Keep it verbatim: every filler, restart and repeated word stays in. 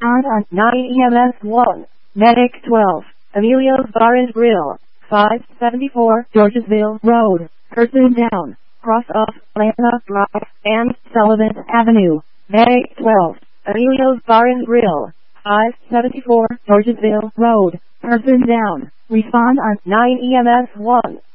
Respond on nine E M S one. Medic twelve. Emilio's Bar and Grill. five seventy-four Georgesville Road. Person down. Cross off Atlanta Drive and Sullivan Avenue. Medic twelve. Emilio's Bar and Grill. five seventy-four Georgesville Road. Person down. Respond on nine E M S one.